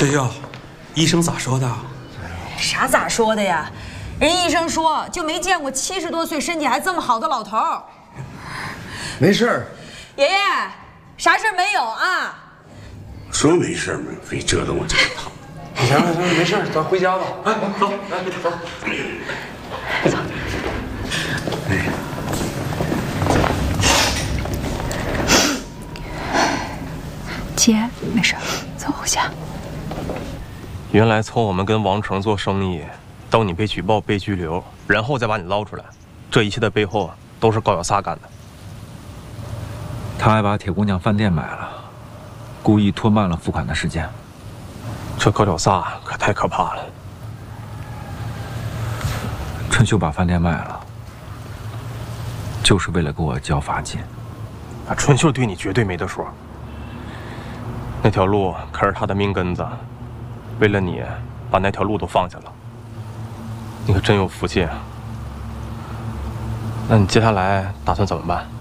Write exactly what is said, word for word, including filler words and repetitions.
春秀，医生咋说的？ 啥咋说的呀？人医生说就没见过七十多岁身体还这么好的老头儿。 没事儿。 爷爷，啥事儿没有啊？ 说没事没，非折腾我这一套。 行了行了，没事，咱回家吧。哎，走，来走。走。哎。 姐，没事，走回家。 原来从我们跟王成做生意，到你被举报、被拘留，然后再把你捞出来，这一切的背后都是高小撒干的。 他还把铁姑娘饭店买了，故意拖慢了付款的时间。 这高小撒可太可怕了。 春秀把饭店卖了，就是为了给我交罚金。 啊，春秀对你绝对没得说。那条路可是他的命根子，为了你，把那条路都放下了。你可真有福气啊！那你接下来打算怎么办？